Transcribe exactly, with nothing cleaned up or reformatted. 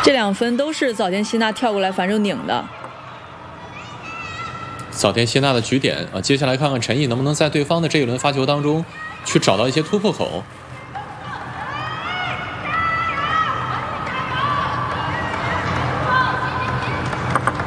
这两分都是早田希娜跳过来反手拧的。 早田希娜的局点啊，接下来看看陈毅能不能在对方的这一轮发球当中去找到一些突破口。